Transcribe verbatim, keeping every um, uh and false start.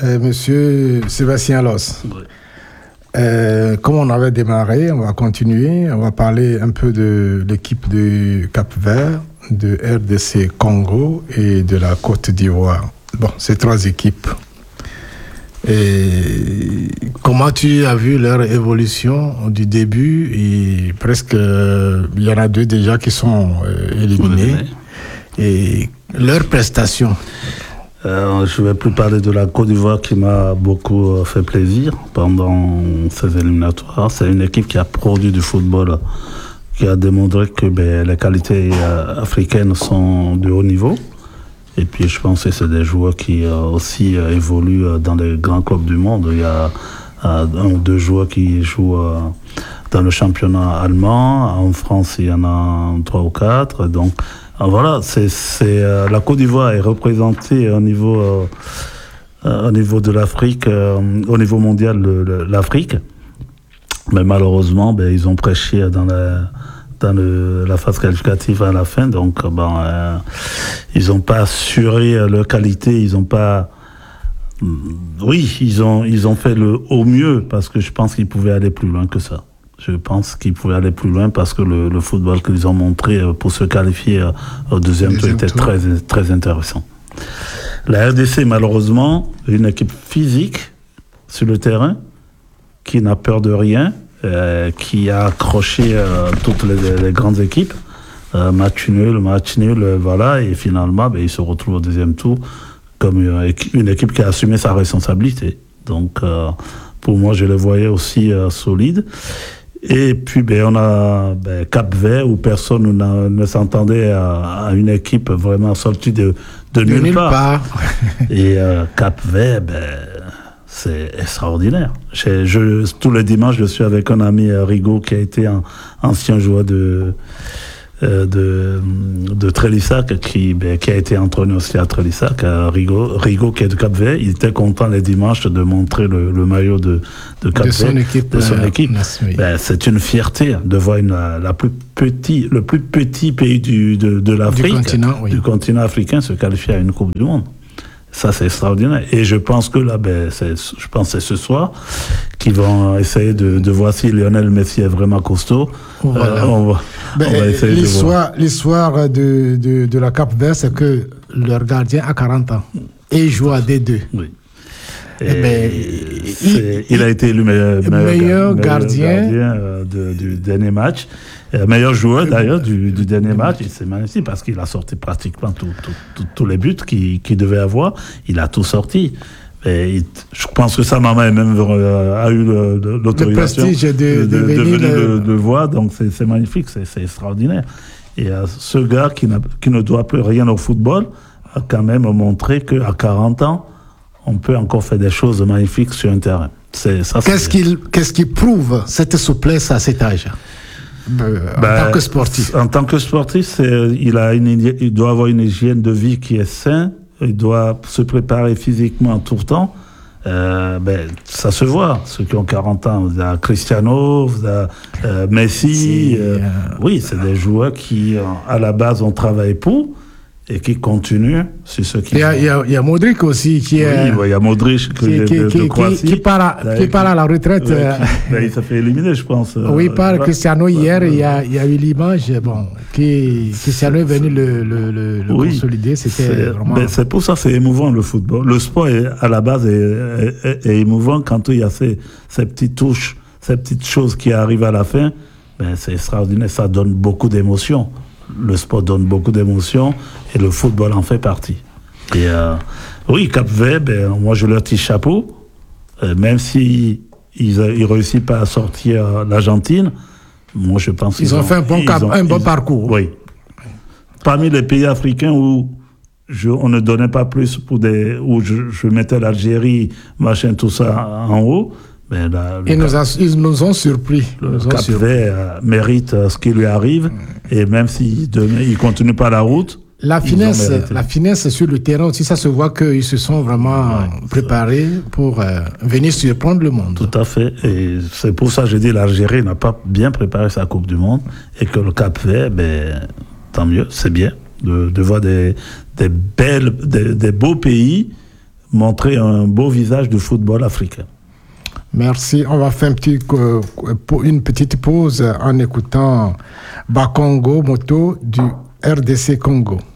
euh, Monsieur Sébastien Los. Oui. Euh, comme on avait démarré, on va continuer. On va parler un peu de l'équipe de Cap-Vert, de R D C Congo et de la Côte d'Ivoire. Bon, ces trois équipes. Et comment tu as vu leur évolution du début? Et presque, euh, il y en a deux déjà qui sont euh, éliminés. Oui. Et leurs prestations. Euh, je ne vais plus parler de la Côte d'Ivoire qui m'a beaucoup fait plaisir pendant ces éliminatoires. C'est une équipe qui a produit du football, qui a démontré que ben, les qualités euh, africaines sont de haut niveau. Et puis je pense que c'est des joueurs qui euh, aussi euh, évoluent euh, dans les grands clubs du monde. Il y a euh, un ou deux joueurs qui jouent euh, dans le championnat allemand. En France, il y en a trois ou quatre. Donc euh, voilà, c'est, c'est, euh, la Côte d'Ivoire est représentée au niveau, euh, euh, au niveau de l'Afrique, euh, au niveau mondial, le, le, l'Afrique. Mais malheureusement, ben, ils ont prêché dans la... dans le, la phase qualificative à la fin, donc bon, euh, ils n'ont pas assuré leur qualité, ils n'ont pas, oui, ils ont ils ont fait le au mieux parce que je pense qu'ils pouvaient aller plus loin que ça. Je pense qu'ils pouvaient aller plus loin parce que le, le football qu'ils ont montré pour se qualifier au deuxième tour était très très intéressant. La R D C, malheureusement, une équipe physique sur le terrain qui n'a peur de rien. Euh, qui a accroché euh, toutes les, les grandes équipes, euh, match nul, match nul, euh, voilà, et finalement, ben, il se retrouve au deuxième tour comme une, une équipe qui a assumé sa responsabilité. Donc, euh, pour moi, je les voyais aussi euh, solides. Et puis, ben, on a ben, Cap-Vert, où personne ne, ne s'entendait à, à une équipe vraiment sortie de, de, de nulle, nulle part. part. Et euh, Cap-Vert, ben... c'est extraordinaire. Je, je, tous les dimanches, je suis avec un ami, Rigaud, qui a été un ancien joueur de, euh, de, de Trélissac, qui, ben, qui a été entraîneur aussi à Trélissac. Rigaud, Rigaud, qui est de Cap-Vert, il était content les dimanches de montrer le, le maillot de, de Cap-Vert. De son équipe. De son équipe. Euh, ben, c'est une fierté de voir une, la plus petit, le plus petit pays du, de, de l'Afrique, du continent, oui. du continent africain, se qualifier à une Coupe du Monde. Ça, c'est extraordinaire. Et je pense que là, ben, c'est, je pense que c'est ce soir qu'ils vont essayer de, de voir si Lionel Messi est vraiment costaud. Voilà. Euh, on va, ben, on va essayer l'histoire, de voir. L'histoire de, de, de la Cap-Vert, c'est que leur gardien a quarante ans et il joue à D deux. Oui. Et ben, il, il a été élu meilleur, meilleur, meilleur gardien, gardien euh, de, du dernier match. Euh, meilleur joueur d'ailleurs du, du dernier match. Et c'est magnifique parce qu'il a sorti pratiquement tous tout, tout, tout les buts qu'il, qu'il devait avoir. Il a tout sorti. Et il, je pense que sa maman elle même euh, a eu le, le, l'autorisation le prestige de, de, de, de venir le, le voir. Donc c'est, c'est magnifique, c'est, c'est extraordinaire. Et euh, ce gars qui, n'a, qui ne doit plus rien au football a quand même montré qu'à quarante ans, on peut encore faire des choses magnifiques sur un terrain. C'est, ça, qu'est-ce, c'est... qu'il, qu'est-ce qui prouve cette souplesse à cet âge euh, en ben, tant que sportif? En tant que sportif, c'est, il, a une, il doit avoir une hygiène de vie qui est saine, il doit se préparer physiquement tout le temps. Euh, ben, ça se voit, ceux qui ont quarante ans, vous avez Cristiano, vous avez euh, Messi. Euh, euh... Oui, c'est des joueurs qui, à la base, ont travaillé pour. Et qui continue sur ce qui. Il y a, il y a, il y a Modric aussi qui est. Oui, il y a Modric que qui, de, qui, de, qui, de Croatie. Qui part à, qui part à la retraite. Ouais, qui, ben, il s'est fait éliminer, je pense. Oui, par euh, Cristiano hier, il y a, il y a eu l'image, bon, qui Cristiano est venu le, le, le, le oui, consolider. C'était c'est, vraiment. Ben, c'est pour ça, c'est émouvant le football. Le sport est, à la base est, est, est émouvant quand il y a ces, ces petites touches, ces petites choses qui arrivent à la fin. Ben, c'est extraordinaire, ça donne beaucoup d'émotions. Le sport donne beaucoup d'émotions et le football en fait partie. Et euh, oui, Cap-Vert, ben, moi je leur tire chapeau, euh, même si ils ne réussissent pas à sortir l'Argentine, moi je pense qu'ils ils ont, ont fait un bon, cap, ont, un bon ils, parcours. Oui. Parmi les pays africains où je, on ne donnait pas plus pour des, où je, je mettais l'Algérie, machin, tout ça en haut. Ben là, ils, nous a, ils nous ont surpris. Le Cap-Vert euh, mérite euh, ce qui lui arrive, et même s'il ne continue pas la route. La finesse, la finesse sur le terrain aussi, ça se voit qu'ils se sont vraiment ouais, préparés pour euh, venir surprendre le monde. Tout à fait, et c'est pour ça que je dis l'Algérie n'a pas bien préparé sa Coupe du Monde, et que le Cap-Vert, ben, tant mieux, c'est bien de, de voir des, des, belles, des, des beaux pays montrer un beau visage du football africain. Merci. On va faire un petit, euh, une petite pause en écoutant Bakongo Moto du R D C Congo.